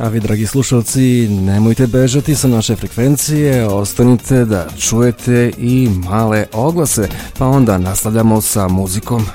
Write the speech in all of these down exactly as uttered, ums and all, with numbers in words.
A vi, dragi slušalci, nemojte bežati sa naše frekvencije, ostanite da čujete i male oglase, pa onda nastavljamo sa muzikom.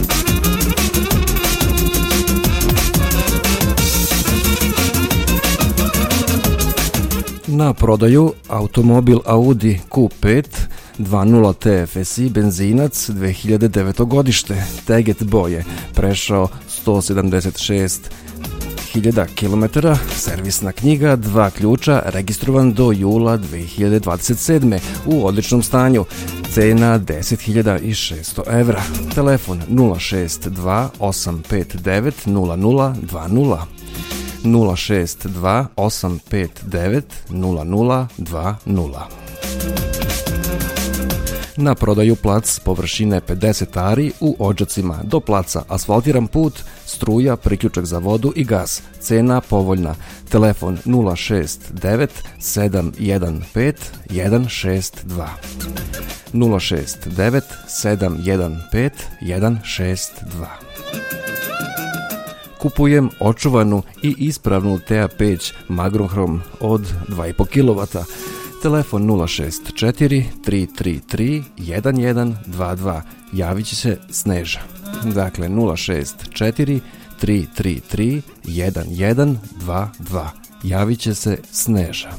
Na prodaju automobil Audi Q pet dva nula T F S I benzinac dve hiljade deveto godište, Teget boje, prešao sto sedamdeset šest hiljada kilometara, servisna knjiga, dva ključa, registrovan do jula dve hiljade dvadeset sedme u odličnom stanju, cena deset hiljada šesto evra, telefon nula šest dva osam pet devet nula nula dva nula, nula šest dva osam pet devet nula nula dva nula. Na prodaju plac površine pedeset ari u Odžacima, do placa asfaltiran put, struja, priključak za vodu i gas, cena povoljna, telefon nula šest devet sedam jedan pet jedan šest dva, nula šest devet sedam jedan pet jedan šest dva. Kupujem očuvanu i ispravnu T A peć Magrohrom od dva i po kilovata. Telefon nula šest četiri tri tri tri jedan jedan dva dva. Javit će se Sneža. Dakle, nula šest četiri tri tri tri jedan jedan dva dva. Javit će se Sneža.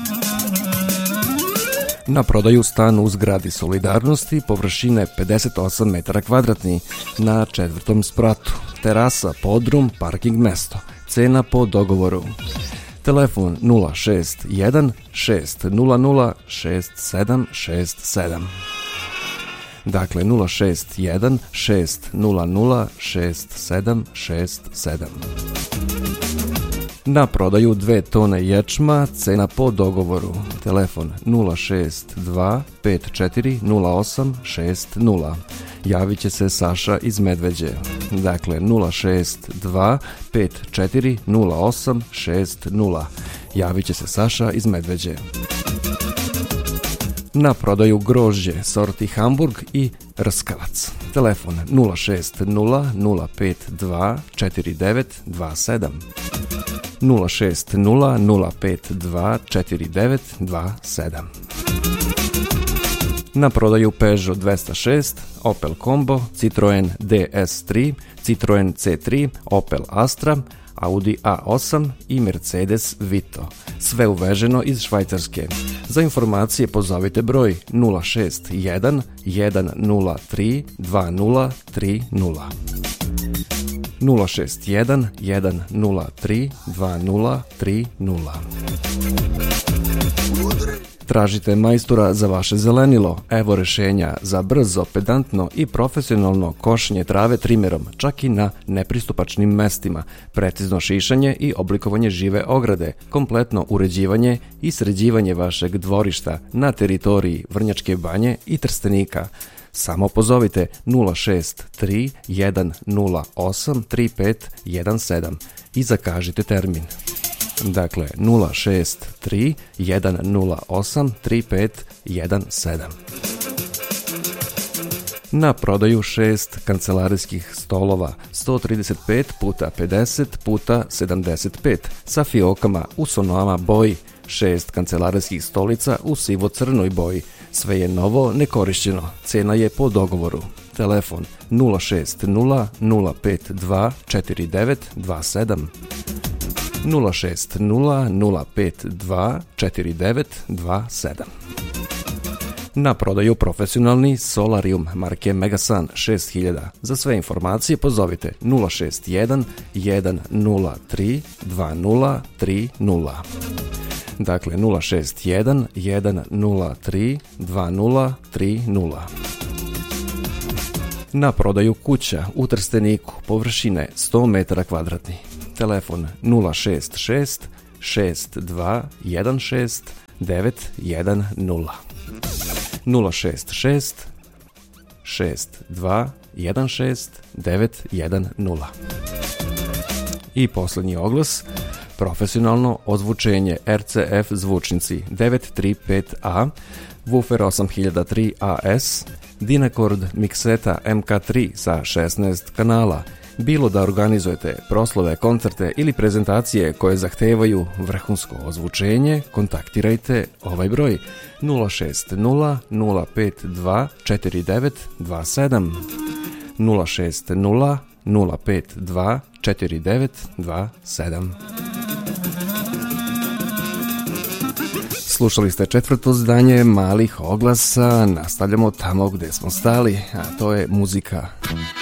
Na prodaju stan u zgradi Solidarnosti, površine pedeset osam metara kvadratnih, na četvrtom spratu. Terasa, podrum, parking mesto. Cena po dogovoru. Telefon nula šest jedan šest nula nula šest sedam šest sedam. Dakle, nula šest jedan šest nula nula šest sedam šest sedam. Na prodaju dve tone ječma, cena po dogovoru. Telefon nula šest dva pet četiri nula osam šest nula. Javit će se Saša iz Medveđe. Dakle, nula šest dva pet četiri nula osam šest nula. Javit će se Saša iz Medveđe. Na prodaju grožđe, sorti Hamburg i Rskavac. Telefon nula šest nula nula pet dva četiri devet dva sedam. nula šest nula nula pet dva četiri devet dva sedam. Na prodaju Peugeot dvesta šest, Opel Combo, Citroen D S tri, Citroen C tri, Opel Astra, Audi A osam i Mercedes Vito. Sve uveženo iz Švajcarske. Za informacije pozovite broj nula šest jedan jedan nula tri dva nula tri nula. nula šest jedan jedan nula tri dva nula tri nula. Tražite majstora za vaše zelenilo? Evo rešenja za brzo, pedantno i profesionalno košenje trave trimerom, čak i na nepristupačnim mestima, precizno šišanje i oblikovanje žive ograde, kompletno uređivanje i sređivanje vašeg dvorišta na teritoriji Vrnjačke Banje i Trstenika. Samo pozovite nula šest tri jedan nula osam tri pet jedan sedam i zakažite termin. Dakle, nula šest tri jedan nula osam tri pet jedan sedam. Na prodaju šest kancelarijskih stolova sto trideset pet puta pedeset puta sedamdeset pet sa fiokama u sonama boji, šest kancelarijskih stolica u sivo-crnoj boji. Sve je novo, nekorišćeno. Cena je po dogovoru. Telefon nula šest nula nula pet dva četiri devet dva sedam. nula šest nula nula pet dva četiri devet dva sedam. Na prodaju profesionalni solarium marke Megasun šest hiljada. Za sve informacije pozovite nula šest jedan jedan nula tri dva nula tri nula. Dakle, nula šest jedan jedan nula tri dva nula tri nula. Na prodaju kuća u Trsteniku, površine sto metara kvadratnih. Telefon nula šest šest šest dva jedan šest devet jedan nula. nula šest šest šest dva jedan šest devet jedan nula. I posljednji oglas, profesionalno ozvučenje R C F zvučnici devet tri pet A, Woofer osam hiljada tri A S, Dynacord Mixeta M K tri sa šesnaest kanala, Bilo da organizujete proslove, koncerte ili prezentacije koje zahtevaju vrhunsko ozvučenje, kontaktirajte ovaj broj nula šest nula nula pet dva četiri devet dva sedam nula šest nula nula pet dva četiri devet dva sedam. Slušali ste četvrto izdanje Malih oglasa, nastavljamo tamo gde smo stali, a to je muzika.